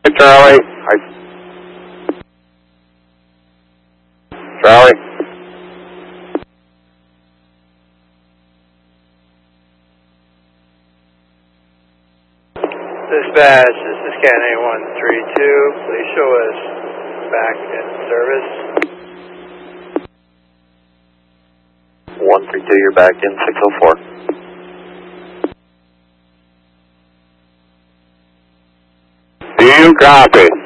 Hey, Charlie. Hi. Charlie. Dispatch, this is Cat 8132. Please show us back in service. 132, you're back in 604. Do you copy?